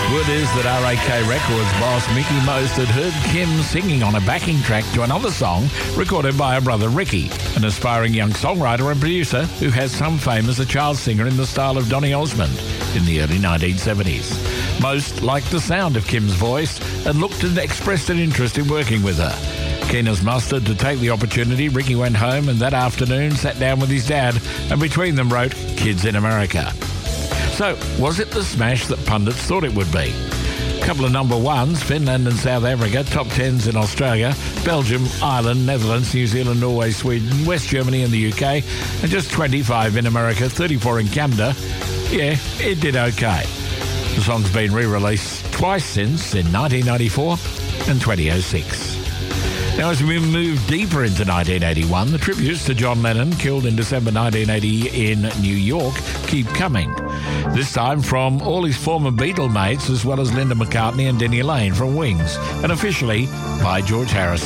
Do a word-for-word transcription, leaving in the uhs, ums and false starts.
Word is that R A K Records boss Mickey Most had heard Kim singing on a backing track to another song recorded by her brother Ricky, an aspiring young songwriter and producer who has some fame as a child singer in the style of Donny Osmond in the early nineteen seventies. Most liked the sound of Kim's voice and looked and expressed an interest in working with her. Keen as mustard to take the opportunity, Ricky went home and that afternoon sat down with his dad and between them wrote Kids in America. So, was it the smash that pundits thought it would be? A couple of number ones, Finland and South Africa, top tens in Australia, Belgium, Ireland, Netherlands, New Zealand, Norway, Sweden, West Germany and the U K, and just twenty-five in America, thirty-four in Canada. Yeah, it did okay. The song's been re-released twice since, in nineteen ninety-four and twenty oh six. Now, as we move deeper into nineteen eighty-one, the tributes to John Lennon, killed in December nineteen eighty in New York, keep coming. This time from all his former Beatle mates, as well as Linda McCartney and Denny Lane from Wings, and officially by George Harrison.